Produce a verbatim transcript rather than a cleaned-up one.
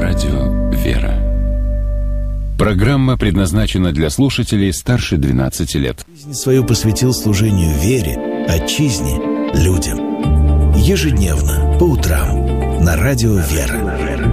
радио «Вера». Программа предназначена для слушателей старше двенадцати лет. Жизнь свою посвятил служению вере, отчизне, людям. Ежедневно, по утрам, на радио «Вера».